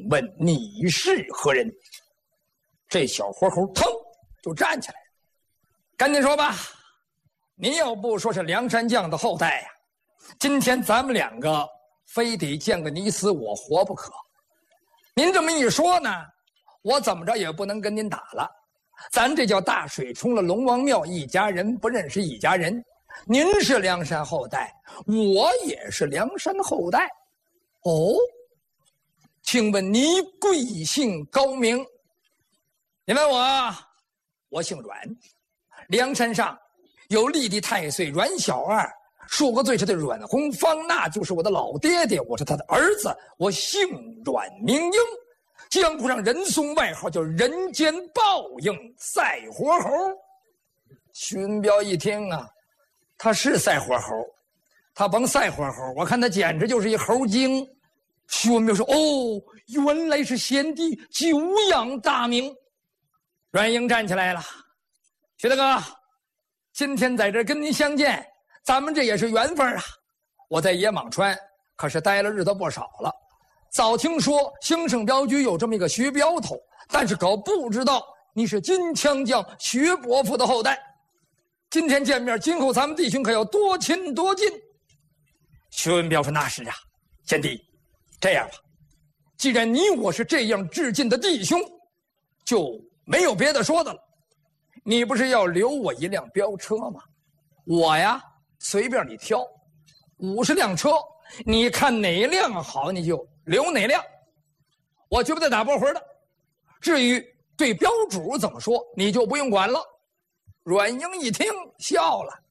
问你是何人？”这小活猴腾就站起来了，赶紧说吧，你要不说是梁山将的后代呀，今天咱们两个非得见个你死我活不可。您这么一说呢，我怎么着也不能跟您打了，咱这叫大水冲了龙王庙，一家人不认识一家人。您是梁山后代，我也是梁山后代。哦，请问你贵姓高名？你问我姓阮，梁山上有立地太岁阮小二，恕个罪是的阮红芳，那就是我的老爹爹，我是他的儿子，我姓阮名英，江湖上人送外号叫人间报应赛活猴。徐文彪一听啊，他是赛活猴，他甭赛活猴，我看他简直就是一猴精。徐文彪说：“哦，原来是先帝久仰大名。”阮英站起来了：“徐大哥，今天在这跟您相见，咱们这也是缘分啊！我在野蟒川可是待了日子不少了，早听说兴盛镖局有这么一个徐镖头，但是可不知道你是金枪将徐伯父的后代。今天见面，今后咱们弟兄可要多亲多近。”徐文彪说：“那是啊，贤弟，这样吧，既然你我是这样至近的弟兄，就没有别的说的了。你不是要留我一辆飙车吗？我呀，随便你挑，50辆车，你看哪辆好，你就留哪辆，我绝不再打波魂的。至于对标主怎么说，你就不用管了。”阮英一听笑了：“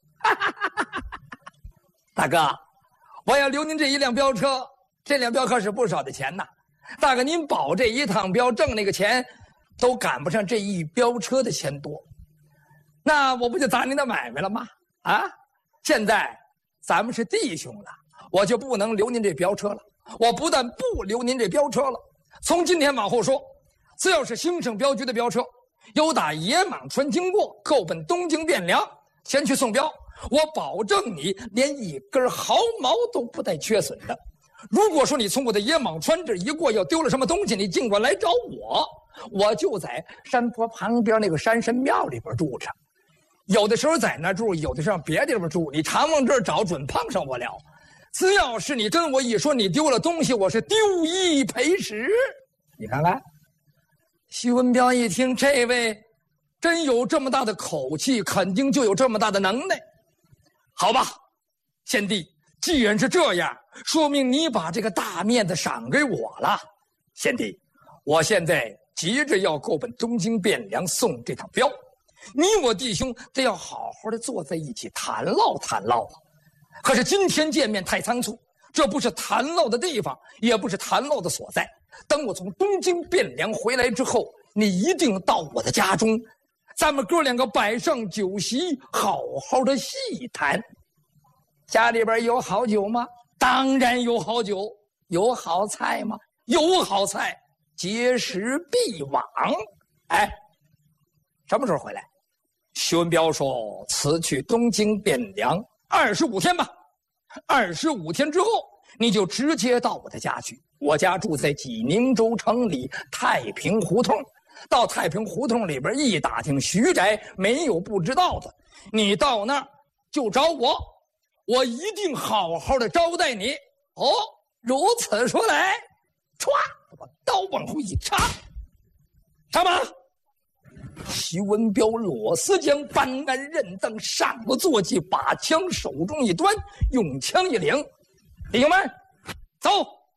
大哥，我要留您这一辆飙车，这辆飙可是不少的钱呐。大哥，您保这一趟飙挣那个钱，都赶不上这一飙车的钱多。那我不就砸您的买卖了吗？啊！现在咱们是弟兄了，我就不能留您这飙车了。我不但不留您这飙车了，从今天往后说，只要是兴盛镖局的飙车，有打野蟒川经过，够奔东京汴梁前去送镖，我保证你连一根毫毛都不带缺损的。如果说你从我的野蟒川这一过，要丢了什么东西，你尽管来找我，我就在山坡旁边那个山神庙里边住着。有的时候在那住，有的时候别的地方住，你常往这儿找，准碰上我了。只要是你跟我一说你丢了东西，我是丢一赔十。你看看，徐文彪一听，这位真有这么大的口气，肯定就有这么大的能耐。好吧，贤弟，既然是这样，说明你把这个大面子赏给我了。贤弟，我现在急着要够奔东京汴梁送这趟镖，你我弟兄得要好好的坐在一起谈唠谈唠了。可是今天见面太仓促，这不是谈唠的地方，也不是谈唠的所在。等我从东京汴梁回来之后，你一定到我的家中，咱们哥两个摆上酒席，好好的细谈。家里边有好酒吗？当然有好酒。有好菜吗？有好菜。节食必往。哎，什么时候回来？徐文彪说：“辞去东京汴梁25天吧。25天之后，你就直接到我的家去。我家住在济宁州城里太平胡同。到太平胡同里边一打听，徐宅没有不知道的。你到那儿就找我，我一定好好的招待你。”哦，如此说来，歘，把刀往后一插，上马。徐文彪裸丝将搬鞍认凳，上了坐骑，把枪手中一端，用枪一领：“弟兄们，走！”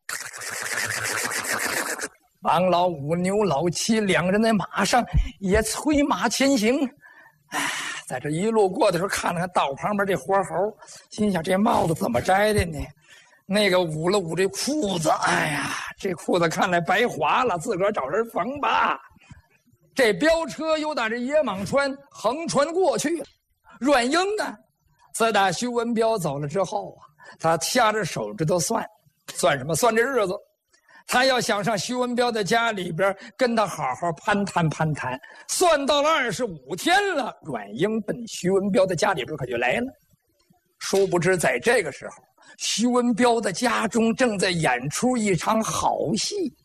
王老五、牛老七两人在马上也催马前行。哎，在这一路过的时候，看了看道旁边这活猴，心想这帽子怎么摘的呢？那个捂了捂这裤子，哎呀，这裤子看来白划了，自个儿找人缝吧。这飙车又打这野蟒川横穿过去。阮英呢，自打徐文彪走了之后啊，他掐着手指头算什么？算这日子。他要想上徐文彪的家里边跟他好好攀谈攀谈，算到了25天了，阮英奔徐文彪的家里边可就来了。殊不知在这个时候，徐文彪的家中正在演出一场好戏。